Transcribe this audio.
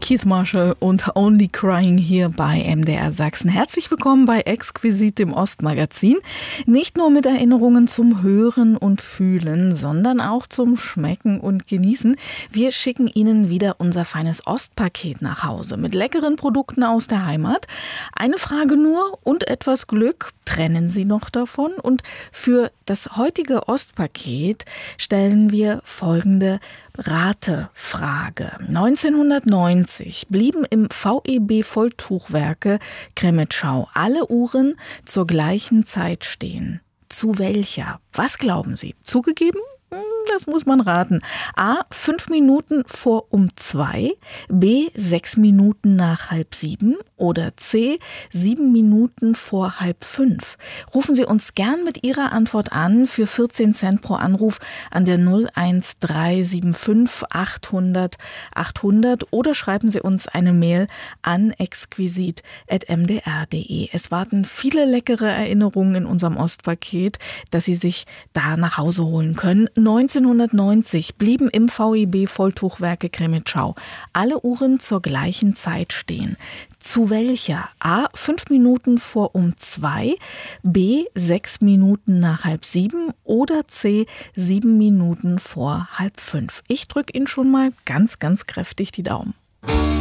Keith Marshall und Only Crying hier bei MDR Sachsen. Herzlich willkommen bei Exquisit, dem Ostmagazin. Nicht nur mit Erinnerungen zum Hören und Fühlen, sondern auch zum Schmecken und Genießen. Wir schicken Ihnen wieder unser feines Ostpaket nach Hause mit leckeren Produkten aus der Heimat. Eine Frage nur und etwas Glück trennen Sie noch davon. Und für das heutige Ostpaket stellen wir folgende Ratefrage. 1990 blieben im VEB Volltuchwerke Cреметschau alle Uhren zur gleichen Zeit stehen. Zu welcher? Was glauben Sie? Zugegeben? Das muss man raten. A. 5 Minuten vor um 2, B. 6 Minuten nach 6:30 oder C. 7 Minuten vor 4:30. Rufen Sie uns gern mit Ihrer Antwort an für 14 Cent pro Anruf an der 01375 800 800 oder schreiben Sie uns eine Mail an exquisit@mdr.de. Es warten viele leckere Erinnerungen in unserem Ostpaket, dass Sie sich da nach Hause holen können. 1990 blieben im VEB Volltuchwerke Cреметschau alle Uhren zur gleichen Zeit stehen. Zu welcher? A. 5 Minuten vor um 2, B. 6 Minuten nach 6:30 oder C. 7 Minuten vor 4:30. Ich drücke Ihnen schon mal ganz, ganz kräftig die Daumen.